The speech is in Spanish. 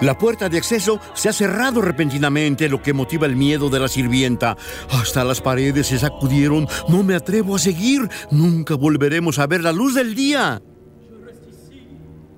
La puerta de acceso se ha cerrado repentinamente, lo que motiva el miedo de la sirvienta. Hasta las paredes se sacudieron. No me atrevo a seguir. Nunca volveremos a ver la luz del día.